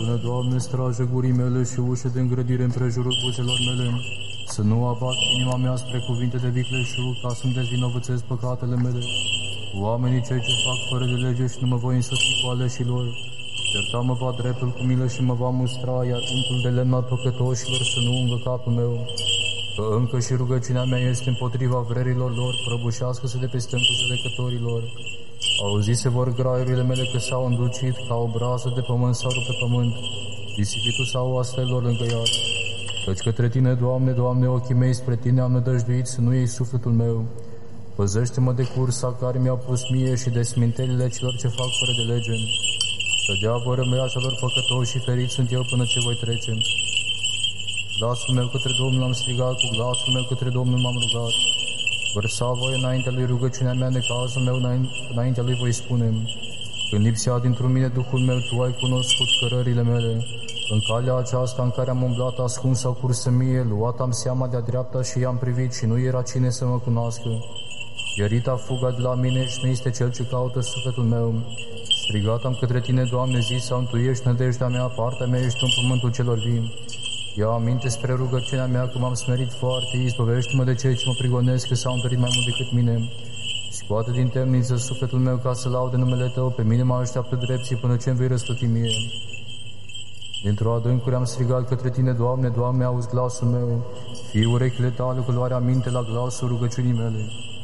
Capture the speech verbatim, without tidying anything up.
Până, Doamne, strajă gurii mele și ușă de îngrădire împrejurul buzelor mele, să nu abat inima mea spre cuvinte de vicleșug, ca să-mi dezvinovățesc păcatele mele. Oamenii cei ce fac fără de lege și nu mă voi însoți cu aleșilor, certa mă va dreptul cu milă și mă va mustra, iar untul de lemn al păcătoșilor să nu ungă capul meu. Că încă și rugăciunea mea este împotriva vrerilor lor, prăbușească-se de pe stâncul judecătorilor. Auzise vor graiurile mele că s-au înducit, ca o brază de pământ sau pe pământ, disipitul sau oastelor lângă iad. Căci către Tine, Doamne, Doamne, ochii mei spre Tine am nădăjduit, să nu iei sufletul meu. Păzește-mă de cursa care mi-a pus mie și de smintelile celor ce fac fără de lege. Că deavă mea celor păcătoși și feriți sunt eu până ce voi trece. Glasul meu către Domnul am strigat, cu glasul meu către Domnul m-am rugat. Vărsa voi înaintea lui rugăciunea mea, necazul meu înaintea lui voi spune. Când lipsea dintr-un mine Duhul meu, Tu ai cunoscut cărările mele. În calea aceasta în care am umblat ascuns sau cursă mie, luat am seama de-a dreapta și i-am privit și nu era cine să mă cunoască. Ierita fuga de la mine și nu este cel ce caută sufletul meu. Strigat am către Tine, Doamne, zi sau Tu ești nădejdea mea, partea mea ești în pământul celor vii. Ia aminte spre rugăciunea mea că m-am smerit foarte, izbăvește-mă de cei ce mă prigonesc că s-au întărit mai mult decât mine. Scoate din temniță sufletul meu ca să laude numele Tău, pe mine mă așteaptă drepții până ce îmi vei răsplăti mie. Dintr-o adâncuri am strigat către Tine, Doamne, Doamne, auzi glasul meu, fii urechile Tale cu luarea minte la glasul rugăciunii mele.